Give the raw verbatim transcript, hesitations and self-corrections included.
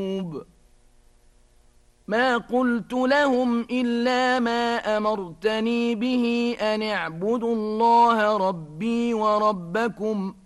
ما قلت لهم إلا ما أمرتني به أن اعبدوا الله ربي وربكم